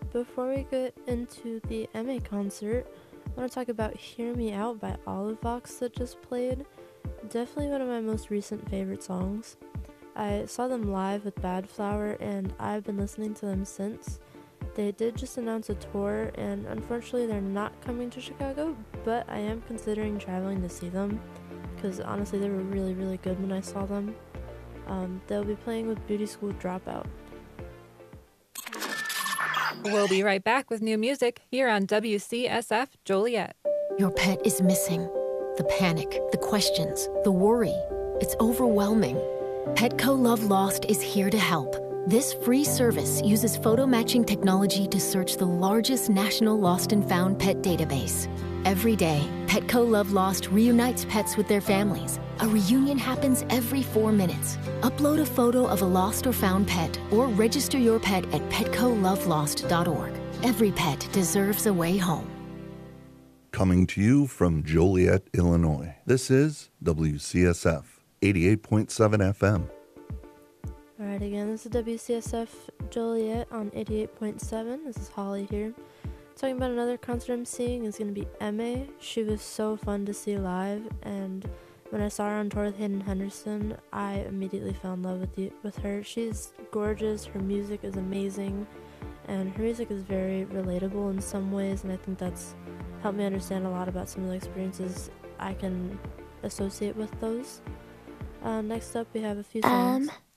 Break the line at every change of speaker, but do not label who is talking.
Before we get into the MA concert, I want to talk about Hear Me Out by Olive Vox that just played. Definitely one of my most recent favorite songs. I saw them live with Bad Flower and I've been listening to them since. They did just announce a tour and unfortunately they're not coming to Chicago, but I am considering traveling to see them because honestly they were really, really good when I saw them. They'll be playing with Beauty School Dropout.
We'll be right back with new music here on WCSF Joliet.
Your pet is missing. The panic, the questions, the worry. It's overwhelming. Petco Love Lost is here to help. This free service uses photo matching technology to search the largest national lost and found pet database. Every day, Petco Love Lost reunites pets with their families. A reunion happens every 4 minutes. Upload a photo of a lost or found pet or register your pet at petcolovelost.org. Every pet deserves a way home.
Coming to you from Joliet, Illinois, this is WCSF 88.7 FM.
Alright, again, this is WCSF Joliet on 88.7. This is Holly here. Talking about another concert I'm seeing is going to be MA. She was so fun to see live, and when I saw her on tour with Hayden Henderson, I immediately fell in love with her. She's gorgeous, her music is amazing, and her music is very relatable in some ways, and I think that's helped me understand a lot about some of the experiences I can associate with those. Next up, we have a few songs.